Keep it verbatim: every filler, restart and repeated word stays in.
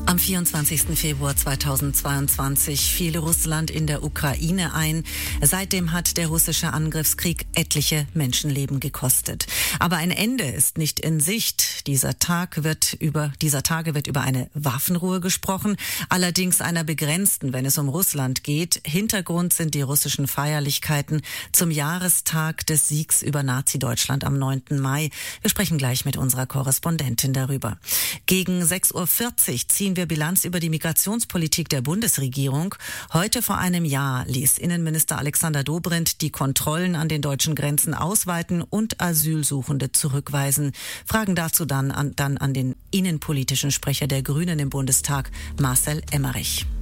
Am vierundzwanzigsten Februar zweitausendzweiundzwanzig fiel Russland in der Ukraine ein. Seitdem hat der russische Angriffskrieg etliche Menschenleben gekostet. Aber ein Ende ist nicht in Sicht. Dieser Tag wird über, dieser Tage wird über eine Waffenruhe gesprochen, allerdings einer begrenzten, wenn es um Russland geht. Hintergrund sind die russischen Feierlichkeiten zum Jahrestag des Siegs über Nazi-Deutschland am neunten Mai. Wir sprechen gleich mit unserer Korrespondentin darüber. Gegen sechs Uhr vierzig ziehen wir Bilanz über die Migrationspolitik der Bundesregierung. Heute vor einem Jahr ließ Innenminister Alexander Dobrindt die Kontrollen an den deutschen Grenzen ausweiten und Asylsuchende zurückweisen. Fragen dazu dann an, dann an den innenpolitischen Sprecher der Grünen im Bundestag, Marcel Emmerich.